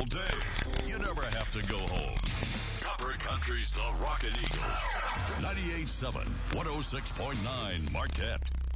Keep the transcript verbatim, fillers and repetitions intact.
all day. You never have to go home. Copper Country's The Rockin' Eagle. ninety-eight point seven, one oh six point nine Marquette.